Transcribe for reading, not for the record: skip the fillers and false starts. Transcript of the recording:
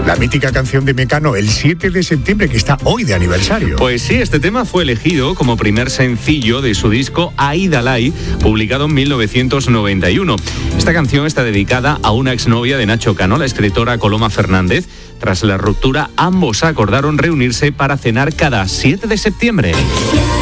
La mítica canción de Mecano, el 7 de septiembre, que está hoy de aniversario. Pues sí, este tema fue elegido como primer sencillo de su disco Aidalai, publicado en 1991. Esta canción está dedicada a una exnovia de Nacho Cano, la escritora Coloma Fernández. Tras la ruptura, ambos acordaron reunirse para cenar cada 7 de septiembre.